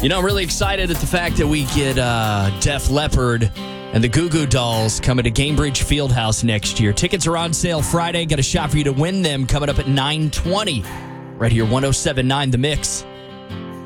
I'm really excited at the fact that we get Def Leppard and the Goo Goo Dolls coming to Gainbridge Fieldhouse next year. Tickets are on sale Friday. Got a shot for you to win them coming up at 9:20. Right here, 107.9 The Mix.